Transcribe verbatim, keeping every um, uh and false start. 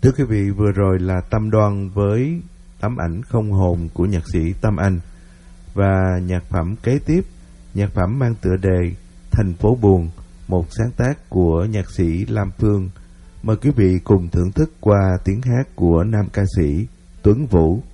Thưa quý vị, vừa rồi là Tâm Đoan với tấm ảnh không hồn của nhạc sĩ Tâm Anh. Và nhạc phẩm kế tiếp, nhạc phẩm mang tựa đề Thành Phố Buồn, một sáng tác của nhạc sĩ Lam Phương. Mời quý vị cùng thưởng thức qua tiếng hát của nam ca sĩ Tuấn Vũ.